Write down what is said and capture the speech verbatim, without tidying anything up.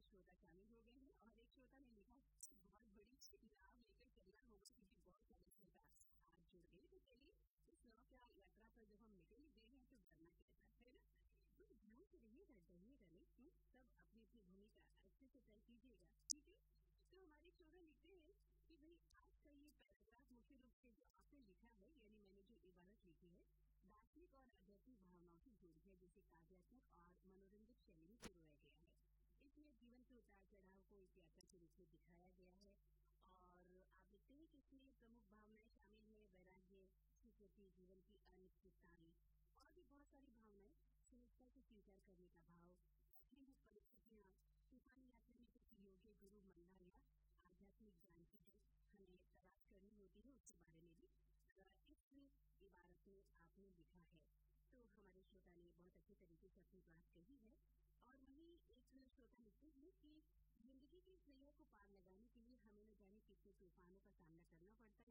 श्रोता शामिल हो गए हैं और एक श्रोता ने लिखा बहुत बड़ी लाभ लेकर चलना होगा क्योंकि बहुत सारे श्रोता आज जुड़ गए। तो चलिए इस नौका यात्रा पर जब हम निकल गए हैं तो करना कैसा है ना, तो ध्यान से रहिएगा, डरिएगा नहीं, सब अपनी अपनी भूमिका अच्छे से तय कीजिएगा, ठीक है। तो हमारे श्रोता लिखते हैं कि भाई आज का ये पैराग्राफ मुख्य रूप से जो आपने लिखा है, यानी मैंने जो इबारत लिखी है, दार्शनिक और आध्यात्मिक भावनाओं से जुड़ी है, जिसे काव्यात्मक और मनोरंजक शैली में पिरोया गया है। इसमें जीवन के उतार चढ़ाव को एक यात्रा के रूप में दिखाया गया है और आप देखते हैं कि इसमें प्रमुख भावनाएं शामिल है, वैराग्य, स्वीकृति, जीवन की अनिश्चितताएं और भी बहुत सारी भावनाएं, सहजता को स्वीकार करने का भाव, कठिन परिस्थितियां, तूफानी यात्रा में कुछ योग्य गुरु मिलना या आध्यात्मिक ज्ञान की जो हमें तलाश करनी होती है उसके बारे में भी इस इबारत में आपने लिखा है। तो हमारे श्रोता ने बहुत अच्छे तरीके से अपनी बात कही है और वहीं एक श्रोता लिखते हैं कि जिंदगी की इस नैया को पार लगाने के लिए हमें न जाने कितने तूफानों का सामना करना पड़ता